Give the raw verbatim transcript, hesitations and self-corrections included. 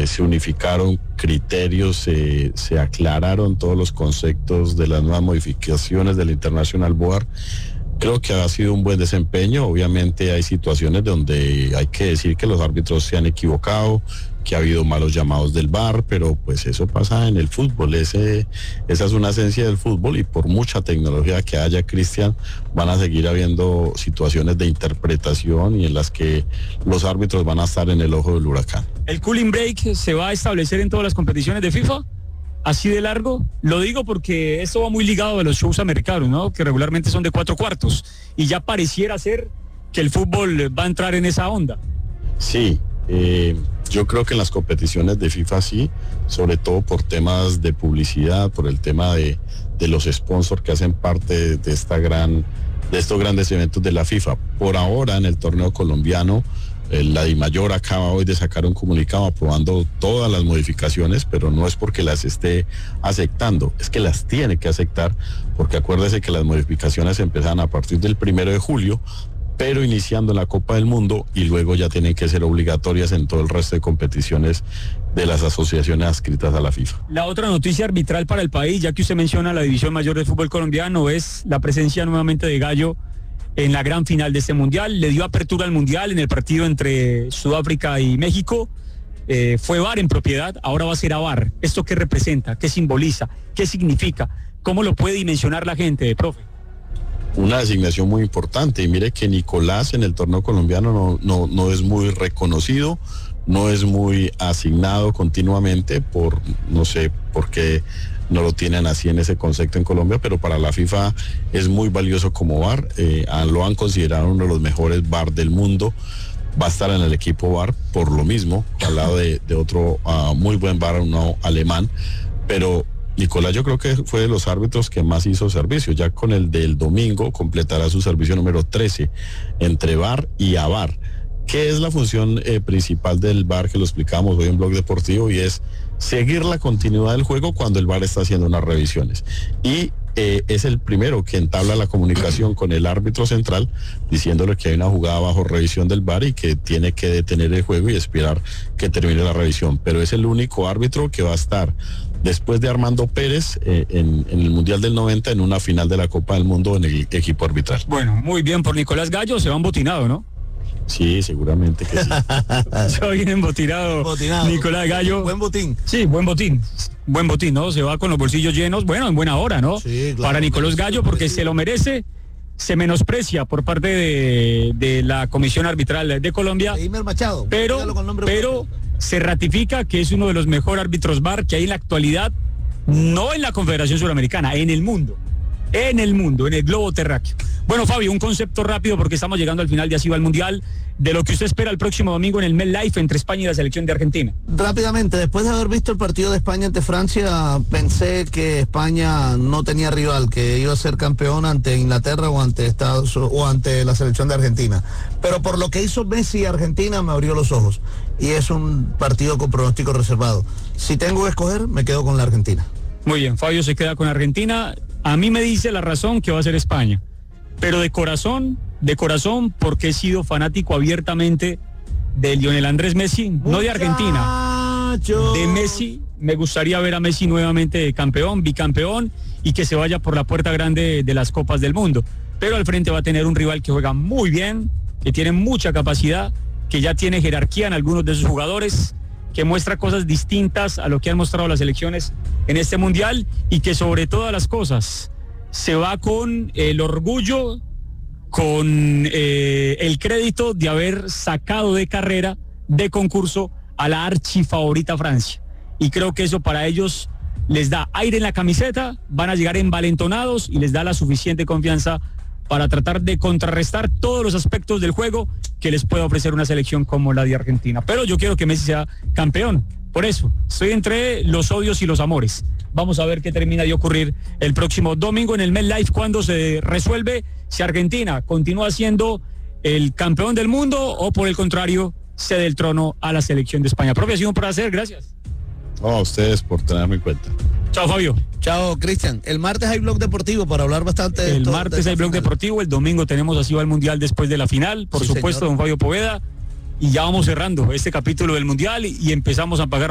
eh, se unificaron criterios, se, se aclararon todos los conceptos de las nuevas modificaciones del International Board. Creo que ha sido un buen desempeño. Obviamente hay situaciones donde hay que decir que los árbitros se han equivocado, que ha habido malos llamados del V A R, pero pues eso pasa en el fútbol. Ese, esa es una esencia del fútbol, y por mucha tecnología que haya, Cristian, van a seguir habiendo situaciones de interpretación y en las que los árbitros van a estar en el ojo del huracán. ¿El cooling break se va a establecer en todas las competiciones de FIFA? ¿Así de largo? Lo digo porque esto va muy ligado a los shows americanos, ¿no? Que regularmente son de cuatro cuartos, y ya pareciera ser que el fútbol va a entrar en esa onda. Sí, eh, yo creo que en las competiciones de FIFA sí, sobre todo por temas de publicidad, por el tema de, de los sponsors que hacen parte de, de esta gran, de estos grandes eventos de la FIFA. Por ahora, en el torneo colombiano, la DIMAYOR acaba hoy de sacar un comunicado aprobando todas las modificaciones, pero no es porque las esté aceptando, es que las tiene que aceptar, porque acuérdese que las modificaciones empiezan a partir del primero de julio, pero iniciando en la Copa del Mundo, y luego ya tienen que ser obligatorias en todo el resto de competiciones de las asociaciones adscritas a la FIFA. La otra noticia arbitral para el país, ya que usted menciona la división mayor del fútbol colombiano, es la presencia nuevamente de Gallo en la gran final de este mundial. Le dio apertura al mundial en el partido entre Sudáfrica y México. Eh, fue V A R en propiedad, ahora va a ser a V A R. ¿Esto qué representa? ¿Qué simboliza? ¿Qué significa? ¿Cómo lo puede dimensionar la gente, profe? Una designación muy importante, y mire que Nicolás en el torneo colombiano no, no, no es muy reconocido, no es muy asignado continuamente por, no sé por qué no lo tienen así en ese concepto en Colombia, pero para la FIFA es muy valioso como V A R, eh, lo han considerado uno de los mejores V A R del mundo, va a estar en el equipo V A R por lo mismo, al lado de, de otro uh, muy buen V A R, uno alemán, pero Nicolás yo creo que fue de los árbitros que más hizo servicio, ya con el del domingo completará su servicio número trece entre V A R y A V A R. ¿Qué es la función eh, principal del V A R que lo explicamos hoy en Blog Deportivo? Y es seguir la continuidad del juego cuando el V A R está haciendo unas revisiones. Y eh, es el primero que entabla la comunicación con el árbitro central, diciéndole que hay una jugada bajo revisión del V A R y que tiene que detener el juego y esperar que termine la revisión. Pero es el único árbitro que va a estar después de Armando Pérez eh, en, en el Mundial del noventa, en una final de la Copa del Mundo en el equipo arbitral. Bueno, muy bien por Nicolás Gallo, se va embotinado, ¿no? Sí, seguramente que sí. Se va bien embotinado, embotinado Nicolás Gallo. Buen botín. Sí, buen botín. Buen botín, ¿no? Se va con los bolsillos llenos, bueno, en buena hora, ¿no? Sí, claro. Para Nicolás Gallo, porque se lo merece. Se menosprecia por parte de, de la Comisión Arbitral de Colombia. Eimer Machado. Pero, pero se ratifica que es uno de los mejores árbitros V A R que hay en la actualidad, no en la Confederación Suramericana, en el mundo. En el mundo, en el globo terráqueo. Bueno, Fabio, un concepto rápido porque estamos llegando al final de Así va el Mundial, de lo que usted espera el próximo domingo en el MetLife entre España y la selección de Argentina. Rápidamente, después de haber visto el partido de España ante Francia, pensé que España no tenía rival, que iba a ser campeón ante Inglaterra o ante Estados o ante la selección de Argentina. Pero por lo que hizo Messi y Argentina me abrió los ojos, y es un partido con pronóstico reservado. Si tengo que escoger, me quedo con la Argentina. Muy bien, Fabio se queda con Argentina. A mí me dice la razón que va a ser España, pero de corazón, de corazón, porque he sido fanático abiertamente de Lionel Andrés Messi, Muchacho. No de Argentina, de Messi. Me gustaría ver a Messi nuevamente campeón, bicampeón, y que se vaya por la puerta grande de las Copas del Mundo. Pero al frente va a tener un rival que juega muy bien, que tiene mucha capacidad, que ya tiene jerarquía en algunos de sus jugadores, que muestra cosas distintas a lo que han mostrado las selecciones en este mundial, y que sobre todas las cosas se va con el orgullo, con eh, el crédito de haber sacado de carrera, de concurso, a la archifavorita Francia. Y creo que eso para ellos les da aire en la camiseta, van a llegar envalentonados y les da la suficiente confianza para tratar de contrarrestar todos los aspectos del juego que les pueda ofrecer una selección como la de Argentina. Pero yo quiero que Messi sea campeón, por eso estoy entre los odios y los amores. Vamos a ver qué termina de ocurrir el próximo domingo en el MetLife, cuando se resuelve si Argentina continúa siendo el campeón del mundo o por el contrario cede el trono a la selección de España. Profe, ha sido un placer, gracias. Oh, a ustedes por tenerme en cuenta. Chao, Fabio. Chao, Cristian. El martes hay Blog Deportivo para hablar bastante de El todo, martes de hay Blog final. Deportivo, el domingo tenemos Así va el Mundial después de la final, por Sí, supuesto, señor. don Fabio Poveda, y ya vamos cerrando este capítulo del Mundial y, y empezamos a pagar